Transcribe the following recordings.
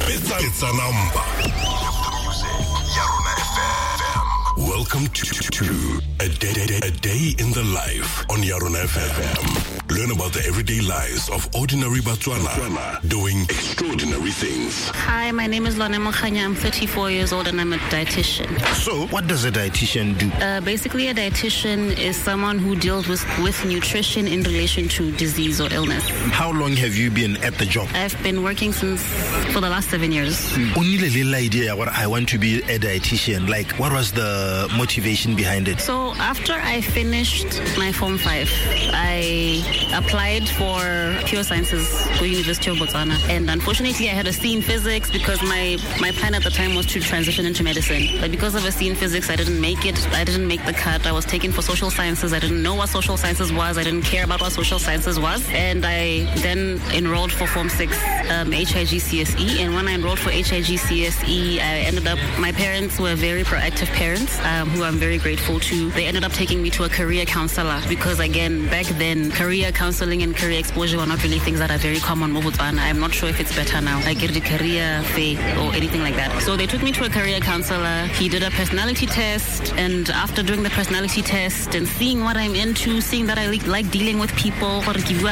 It's a number. Welcome to a day in the life on Yarona FM. Learn about the everyday lives of ordinary Batswana doing extraordinary things. Hi, my name is Lone Mokhanya. I'm 34 years old and I'm a dietitian. So, what does a dietitian do? Basically, a dietitian is someone who deals with nutrition in relation to disease or illness. How long have you been at the job? I've been working for the last 7 years. Only a little idea what I want to be a dietitian. Like, what was the motivation behind it? So, after I finished my Form 5, I applied for Pure Sciences for University of Botswana, and unfortunately I had a C in physics because my plan at the time was to transition into medicine, but because of a C in physics I didn't make it. I didn't make the cut. I was taken for social sciences. I didn't know what social sciences was. I didn't care about what social sciences was, and I then enrolled for Form 6 HIGCSE, and when I enrolled for HIGCSE I ended up, my parents were very proactive parents who I'm very grateful to. They ended up taking me to a career counselor because, again, back then career counseling and career exposure were not really things that are very common in Botswana. I'm not sure if it's better now, like the career fair or anything like that. So they took me to a career counselor. He did a personality test, and after doing the personality test and seeing what I'm into, seeing that I like dealing with people, one of the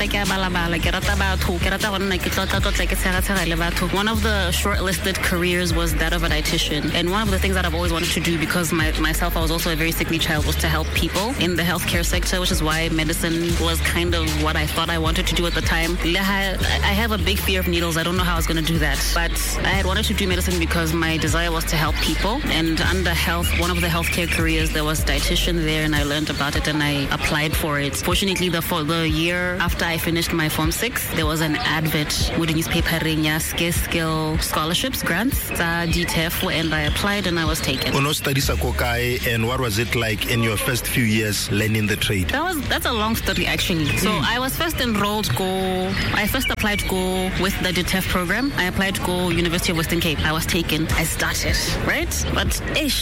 shortlisted careers was that of a dietitian. And one of the things that I've always wanted to do, because myself I was also a very sickly child, was to help people in the healthcare sector, which is why medicine was kind of what I thought I wanted to do at the time. I have a big fear of needles. I don't know how I was going to do that. But I had wanted to do medicine because my desire was to help people. And under health, one of the healthcare careers, there was dietitian there, and I learned about it and I applied for it. Fortunately, the year after I finished my Form 6, there was an advert with the newspaper skill scholarships, grants, DTEF, and I applied and I was taken. And what was it like in your first few years learning the trade? That's a long story actually. So I was first enrolled I first applied to go with the DTEF program. I applied to go University of Western Cape. I was taken. I started, right? But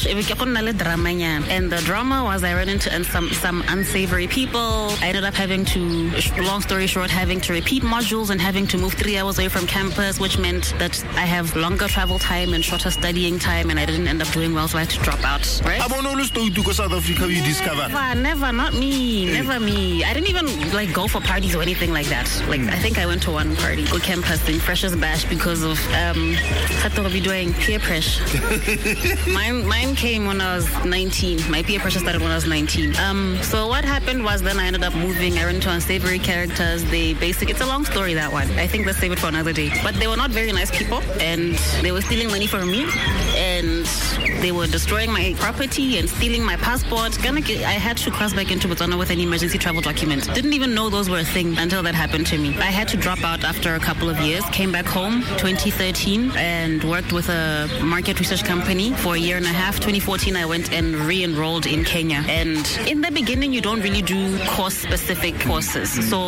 and the drama was I ran into some unsavory people. I ended up having to, long story short, having to repeat modules and having to move 3 hours away from campus, which meant that I have longer travel time and shorter studying time, and I didn't end up doing well, so I had to drop out, right? To go South Africa, you discovered? Never, not me. Never me. I didn't even go for parties or anything like that. I think I went to one party, go campus in Freshers Bash, because of doing peer pressure. Mine came when I was 19. My peer pressure started when I was 19. So what happened was then I ended up moving. I ran into unsavory characters. It's a long story, that one. I think let's save it for another day. But they were not very nice people, and they were stealing money from me, and they were destroying my property and stealing my passport. I had to cross back into Botswana with an emergency travel document. Didn't even know those were a thing until that happened to me. I had to drop out after a couple of years, came back home 2013 and worked with a market research company for a year and a half. 2014 I went and re-enrolled in Kenya. And in the beginning you don't really do course-specific courses. So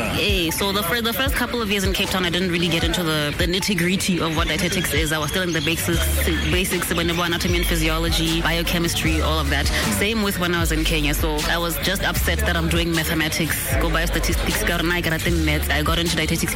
the first couple of years in Cape Town I didn't really get into the nitty-gritty of what dietetics is. I was still in the basics when anatomy and physiology, biochemistry, all of that. Same with when I was in Kenya. So I was just upset that I'm doing mathematics, go biostatistics, I got into dietetics,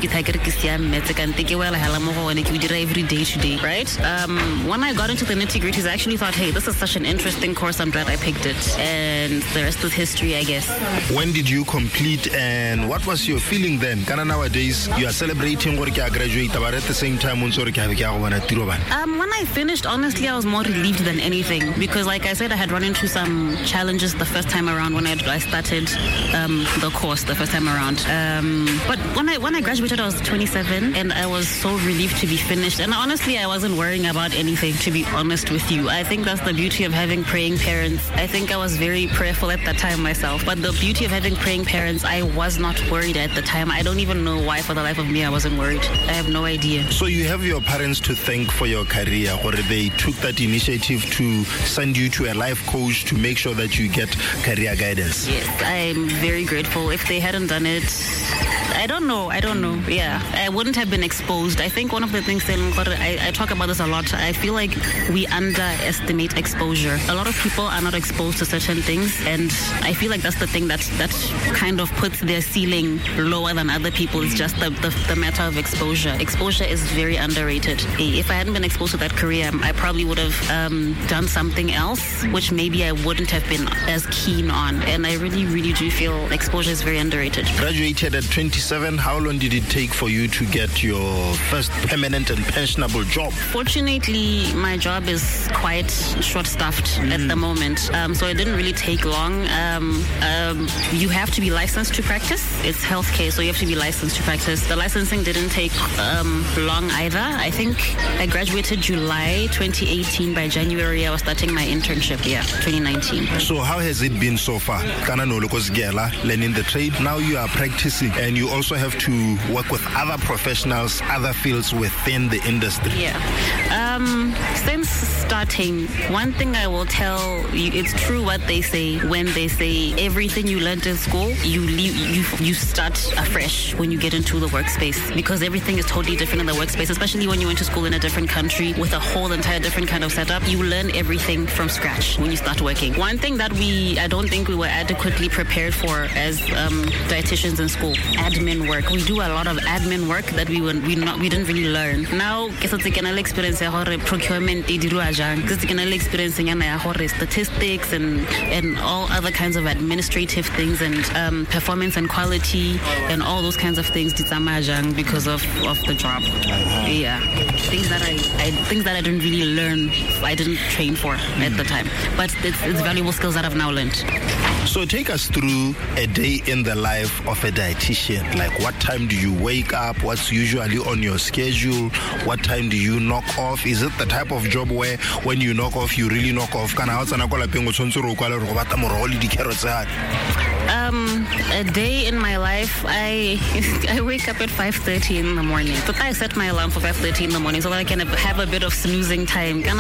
every day today, right? When I got into the nitty-gritties, I actually thought, hey, this is such an interesting course, I'm glad I picked it. And the rest is history, I guess. When did you complete, and what was your feeling then? Nowadays, you are celebrating what you graduate, but at the same time, when I finished, honestly, I was more relieved than anything, because like I said, I had run into some challenges the first time around when I started the course the first time around. But when I graduated, I was 27, and I was so relieved to be finished. And honestly, I wasn't worrying about anything, to be honest with you. I think that's the beauty of having praying parents. I think I was very prayerful at that time myself. But the beauty of having praying parents, I was not worried at the time. I don't even know why, for the life of me, I wasn't worried. I have no idea. So you have your parents to thank for your career, or they took that initiative to send you to a life coach to make sure that you get career guidance. Yes, I'm very grateful. if they hadn't done it, I don't know. Yeah, I wouldn't have been exposed. I think one of the things that I talk about this a lot. I feel like we underestimate exposure. A lot of people are not exposed to certain things, and I feel like that's the thing that kind of puts their ceiling lower than other people. It's just the matter of exposure. Exposure is very underrated. If I hadn't been exposed to that career, I probably would have done something else, which maybe I wouldn't have been as keen on. And I really, really do feel exposure is very underrated. Graduated at 27. How long did it take for you to get your first permanent and pensionable job? Fortunately, my job is quite short-staffed at the moment, so it didn't really take long. You have to be licensed to practice. It's healthcare, so you have to be licensed to practice. The licensing didn't take long either. I think I graduated July 2018. By January, I was starting my internship. 2019. So how has it been so far? Learning the trade. Now you are practicing, and you also have to work with other professionals, other fields within the industry. Since starting, one thing I will tell you, it's true what they say when they say everything you learned in school, you start afresh when you get into the workspace, because everything is totally different in the workspace, especially when you went to school in a different country with a whole entire different kind of setup. You learn everything from scratch when you start working. One thing that I don't think we were adequately prepared for as dietitians in school, admin work. We do a lot of admin work that we didn't really learn. Now, experience procurement, experience statistics and all other kinds of administrative things, and performance and quality and all those kinds of things because of the job. Things that I didn't really learn, I didn't train for at the time, but it's valuable skills that I've now learned. So take us through a day in the life of a dietitian. Like, what time do you wake up? What's usually on your schedule? What time do you knock off? Is it the type of job where when you knock off, you really knock off? A day in my life, I wake up at 5:30 in the morning. But I set my alarm for 5:30 in the morning so that I can have a bit of snoozing time. So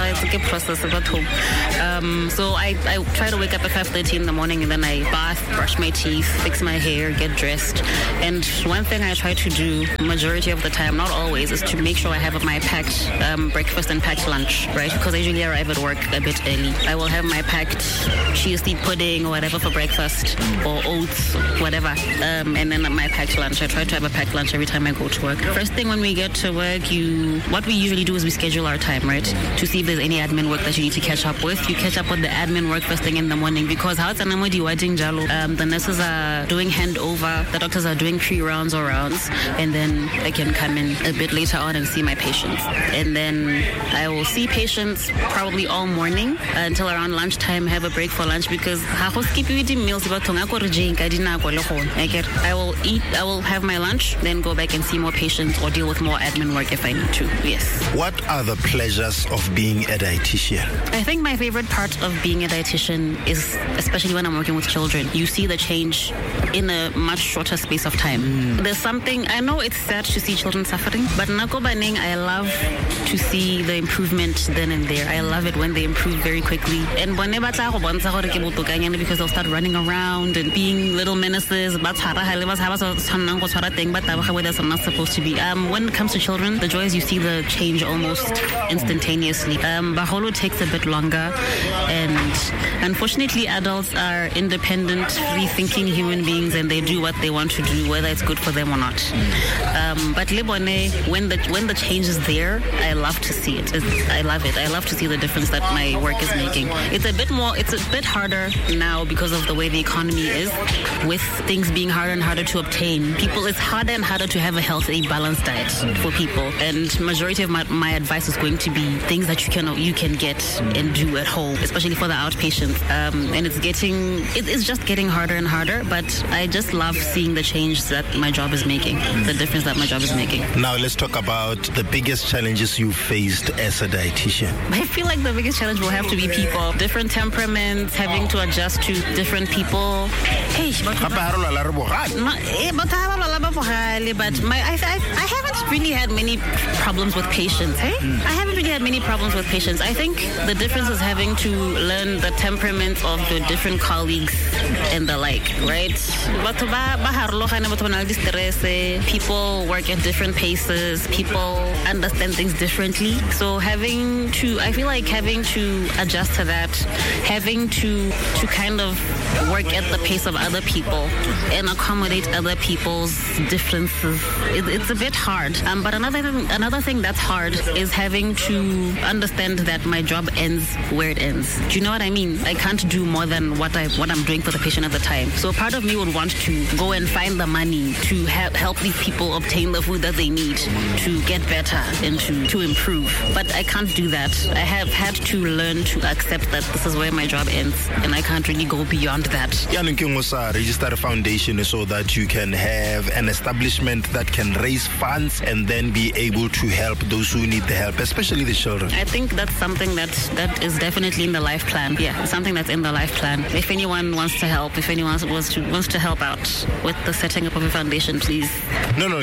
I try to wake up at 5:30 in the morning, and then I bath, brush my teeth, fix my hair, get dressed. And one thing I try to do majority of the time, not always, is to make sure I have my packed breakfast and packed lunch, right? Because I usually arrive at work a bit early. I will have my packed chia seed pudding or whatever for breakfast, or oats, whatever, and then my packed lunch. I try to have a packed lunch every time I go to work. First thing when we get to work, what we usually do is we schedule our time, right, to see if there's any admin work that you need to catch up with. You catch up with the admin work first thing in the morning, because the nurses are doing handover, the doctors are doing pre-rounds or rounds, and then I can come in a bit later on and see my patients. And then I will see patients probably all morning until around lunchtime, have a break for lunch, because I will eat, I will have my lunch, then go back and see more patients or deal with more admin work if I need to. Yes. What are the pleasures of being a dietitian? I think my favorite part of being a dietitian is, especially when I'm working with children, you see the change in a much shorter space of time. There's something, I know it's sad to see children suffering, but I love to see the improvement then and there. I love it when they improve very quickly. And because they'll start running around and being little menaces, where they're not supposed to be. When it comes to children, the joy is you see the change almost instantaneously. Baholo takes a bit longer, and unfortunately adults are independent, free-thinking human beings, and they do what they want to do, whether it's good for them or not. But Lebone, when the change is there, I love to see it. I love it. I love to see the difference that my work is making. It's a bit harder now because of the way the economy is, with things being harder and harder to obtain. It's harder and harder to have a healthy, balanced diet for people. And majority of my advice is going to be things that you can get and do at home, especially for the outpatients. And it's just getting harder and harder, but I just love seeing the change that my job is making, the difference that my job is making. Now let's talk about the biggest challenges you faced as a dietitian. I feel like the biggest challenge will have to be people. Different temperaments, having to adjust to different people. Hey, but I haven't really had many problems with patients. Hey, I haven't really had many problems with patients. I think the difference is having to learn the temperaments of the different colleagues and the like, right? People work at different paces. People understand things differently. So I feel like having to adjust to that, having to kind of work at the pace of other people and accommodate other people's differences. It's a bit hard. But another thing that's hard is having to understand that my job ends where it ends. Do you know what I mean? I can't do more than what I'm doing for the patient at the time. So part of me would want to go and find the money to help these people obtain the food that they need to get better and to improve. But I can't do that. I have had to learn to accept that this is where my job ends and I can't really go beyond that. Register a foundation so that you can have an establishment that can raise funds and then be able to help those who need the help, especially the children. I think that's something that is definitely in the life plan. Yeah, it's something that's in the life plan. If anyone wants to help, if anyone wants to help out with the setting up of a foundation, please. No,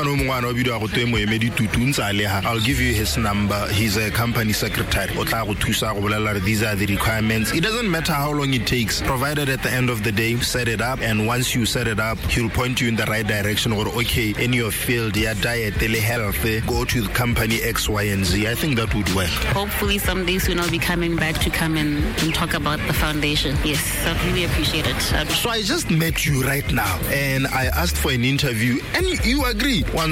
I'll give you his number. He's a company secretary. These are the requirements. It doesn't matter how long it takes, provided at the end of the day, set it up, and once you set it up, he'll point you in the right direction. Or okay, in your field, your diet, telehealth, go to the company X, Y, and Z. I think that would work. Hopefully someday soon I'll be coming back to come and talk about the foundation. Yes, I really appreciate it. So I just met you right now and I asked for an interview and you agree. But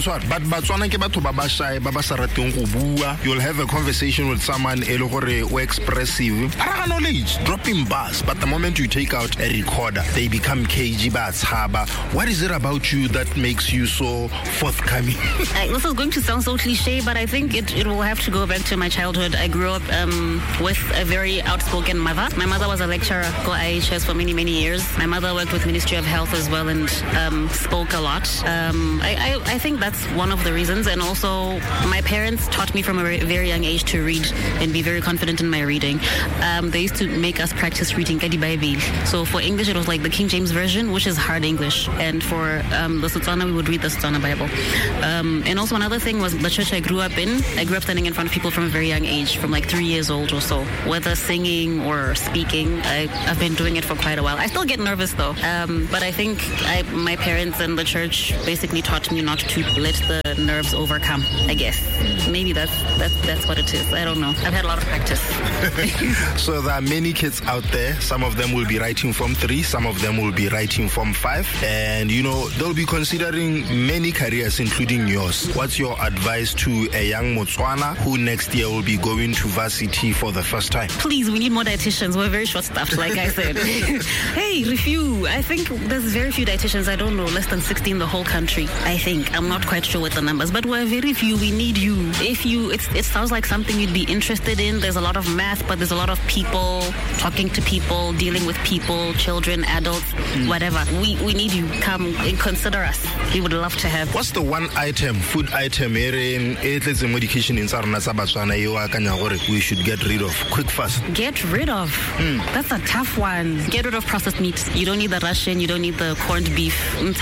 you'll have a conversation with someone who expressive, knowledge, dropping bars, but the moment you take out a recorder, they become cagey. What is it about you that makes you so forthcoming? This is going to sound so cliche, but I think it will have to go back to my childhood. I grew up with a very outspoken mother. My mother was a lecturer at IHS for many, many years. My mother worked with Ministry of Health as well and spoke a lot. I think that's one of the reasons. And also, my parents taught me from a very young age to read and be very confident in my reading. They used to make us practice reading Kadi Bible. So for English, it was like the King James Version, which is hard English. And for the Setswana, we would read the Setswana Bible. And also another thing was the church I grew up in. I grew up standing in front of people from a very young age, from like 3 years old or so. Whether singing or speaking, I've been doing it for quite a while. I still get nervous though. But I think my parents and the church basically taught me not to let the nerves overcome, I guess. Maybe that's what it is. I don't know. I've had a lot of practice. So there are many kids out there. Some of them will be writing Form 3. Some of them will be writing Form 5. And, they'll be considering many careers, including yours. What's your advice to a young Motswana who next year will be going to varsity for the first time? Please, we need more dietitians. We're very short-staffed, like I said. Hey, review. I think there's very few dietitians. I don't know, less than 60 in the whole country. I think. I'm not quite sure what the numbers, but we're very few. We need you. It sounds like something you'd be interested in. There's a lot of math, but there's a lot of people, talking to people, dealing with people, children, adults, whatever. We need you. Come and consider us. We would love to have. What's the one food item in medication in we should get rid of quick fast? Get rid of? That's a tough one. Get rid of processed meat. You don't need the Russian, you don't need the corned beef. You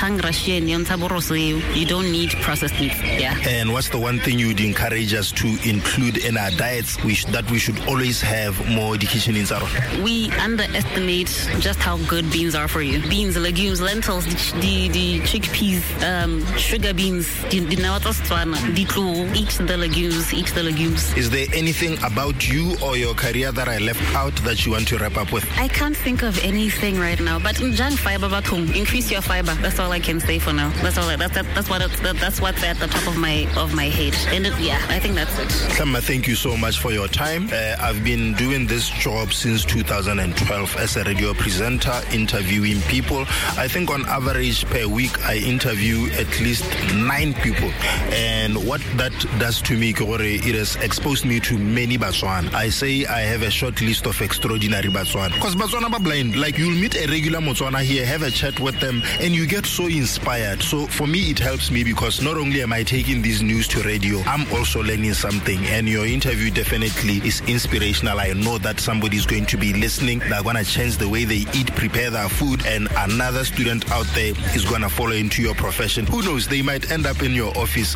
don't need processed meat. Yeah. And what's the one thing you'd encourage us to include in our diets that we should always have more education in Saron? We underestimate just how good beans are for you. Beans, legumes, lentils, the chickpeas, sugar beans, eat the legumes. Is there anything about you or your career that I left out that you want to wrap up with? I can't think of anything right now, but fiber back home. Increase your fiber. That's all I can say for now. That's what's at the top of my head. And I think that's it. Klamma, thank you so much for your time. I've been doing this job since 2012 as a radio presenter, interviewing people. I think on average per week I interview at least 9 people. And what that does to me, it has exposed me to many Batswana. I say I have a short list of extraordinary Batswana. Because Batswana are blind. Like, you'll meet a regular Motswana here, have a chat with them, and you get so inspired. So for me, it helps me because not only am I taking this news to radio, I'm also learning something. And your interview definitely is inspirational. I know that somebody is going to be listening. They're going to change the way they eat, prepare their food, and another student out there is going to follow into your profession. discussion. Who knows, they might end up in your office.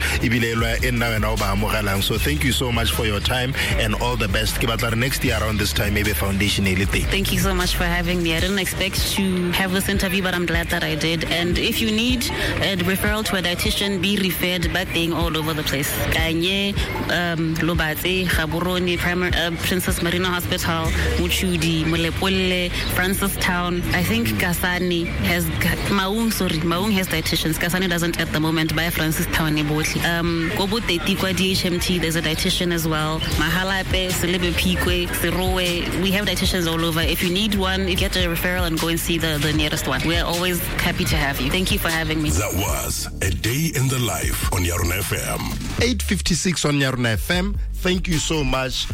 So thank you so much for your time and all the best. Next year around this time, maybe foundation. Thank you so much for having me. I didn't expect to have this interview, but I'm glad that I did. And if you need a referral to a dietitian, be referred, but being all over the place. Kanye, Lobatse, Gaborone, Princess Marina Hospital, Muchudi, Molepole, Francistown. I think Kasani has Maung has dietitians. Kasani doesn't at the moment. By Francistown, Kobote Tikwa DHMT, there's a dietitian as well. Mahalape, Selebe Pikwe, Sirowe. We have dietitians all over. If you need one, you get a referral and go and see the nearest one. We're always happy to have you. Thank you for having me. That was A Day in the Life on Yarona FM. 8:56 on Yarona FM. Thank you so much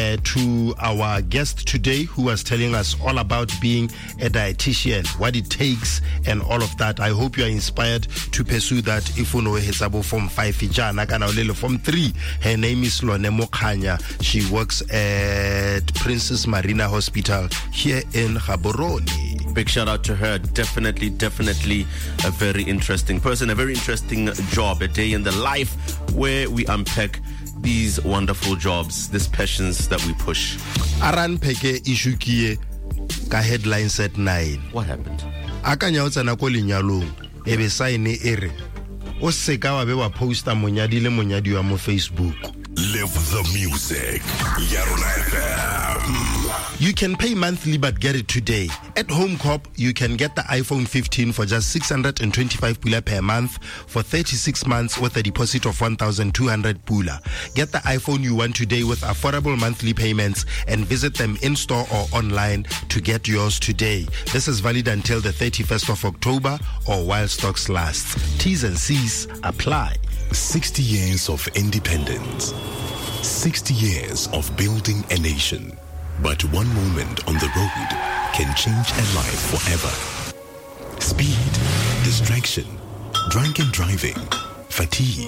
to our guest today who was telling us all about being a dietitian, what it takes and all of that. I hope you are inspired to pursue that. If you know from 5 from 3. Her name is Lone Mokhanya. She works at Princess Marina Hospital here in Gaborone. Big shout out to her. Definitely a very interesting person, a very interesting job, a day in the life where we unpack these wonderful jobs, this passions that we push. Aran peke ishukie ka headlines at 9. What happened? Akanya utsana ko lenyalong ebe sign ere o se ka wa be wa posta monyadi le monyadi wa mo Facebook. Live the music. Yarona FM. You can pay monthly but get it today. At Home Corp, you can get the iPhone 15 for just 625 pula per month for 36 months with a deposit of 1,200 pula. Get the iPhone you want today with affordable monthly payments and visit them in-store or online to get yours today. This is valid until the 31st of October or while stocks last. T's and C's apply. 60 years of independence. 60 years of building a nation. But one moment on the road can change a life forever. Speed, distraction, drunken driving, fatigue.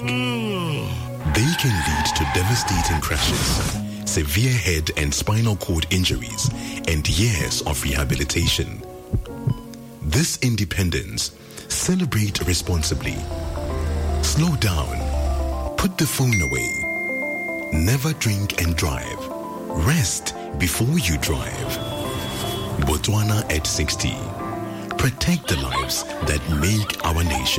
They can lead to devastating crashes, severe head and spinal cord injuries, and years of rehabilitation. This independence, celebrate responsibly. Slow down. Put the phone away. Never drink and drive. Rest before you drive. Botswana at 60. Protect the lives that make our nation.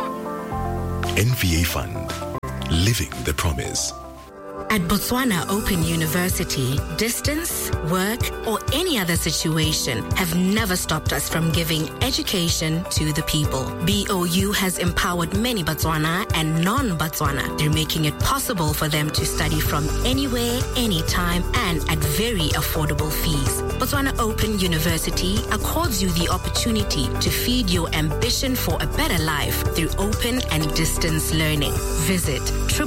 NVA Fund. Living the promise. At Botswana Open University, distance, work, or any other situation have never stopped us from giving education to the people. BOU has empowered many Botswana and non-Botswana through making it possible for them to study from anywhere, anytime, and at very affordable fees. Botswana Open University accords you the opportunity to feed your ambition for a better life through open and distance learning. Visit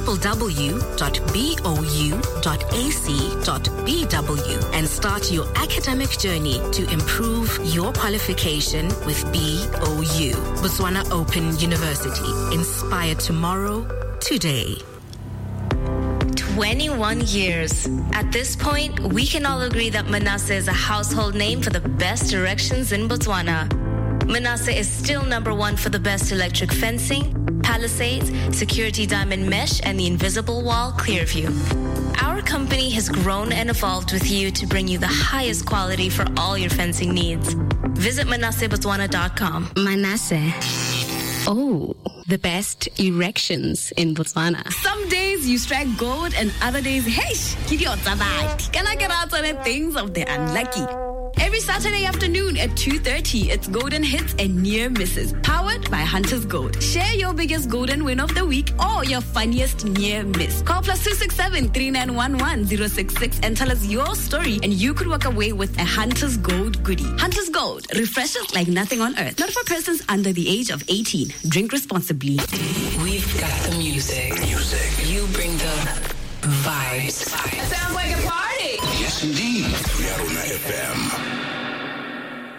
www.bou.ac.bw and start your academic journey to improve your qualification with BOU. Botswana Open University. Inspire tomorrow, today. 21 years. At this point, we can all agree that Manasseh is a household name for the best erections in Botswana. Manasseh is still #1 for the best electric fencing, palisades, security diamond mesh, and the invisible wall Clearview. Our company has grown and evolved with you to bring you the highest quality for all your fencing needs. Visit ManassehBotswana.com. Manasseh. Oh, the best erections in Botswana. Some days you strike gold and other days, hey, can I get out on the things of the unlucky? Every Saturday afternoon at 2:30, it's Golden Hits and Near Misses, powered by Hunters Gold. Share your biggest golden win of the week or your funniest near miss. Call +267 3911 066 and tell us your story, and you could walk away with a Hunters Gold goodie. Hunters Gold, refreshes like nothing on earth. Not for persons under the age of 18. Drink responsibly. We've got the music. You bring the vibes. It sounds like a party. Yes, indeed. Yarona FM.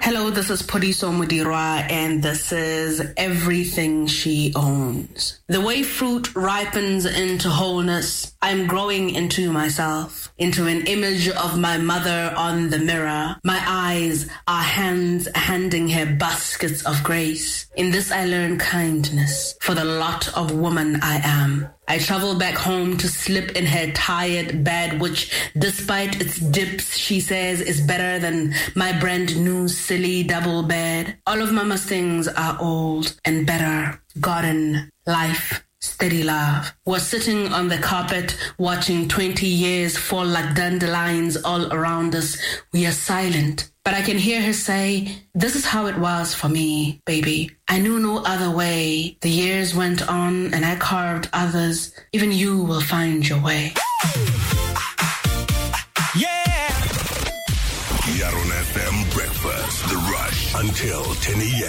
Hello, this is Podiso Mudirwa, and this is Everything She Owns. The way fruit ripens into wholeness, I'm growing into myself, into an image of my mother on the mirror. My eyes are hands handing her baskets of grace. In this I learn kindness for the lot of woman I am. I travel back home to slip in her tired bed, which, despite its dips, she says is better than my brand new silly double bed. All of Mama's things are old and better. Garden, life, steady love. We're sitting on the carpet watching 20 years fall like dandelions all around us. We are silent. But I can hear her say, this is how it was for me, baby. I knew no other way. The years went on and I carved others. Even you will find your way. Yaron FM Breakfast, The Rush, until 10 a.m.